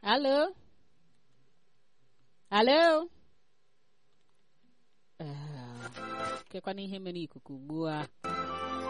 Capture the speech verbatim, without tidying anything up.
Alo? Alo? Ah, kekwana ihe mere ikuku ugbu a.